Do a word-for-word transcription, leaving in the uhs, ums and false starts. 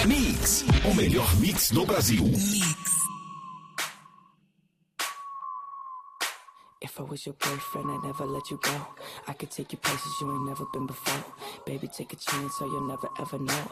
Mix, o melhor mix do Brasil. Mix. If I was your boyfriend, I'd never let you go. I could take you places you ain't never been before. Baby, take a chance or you'll never ever know.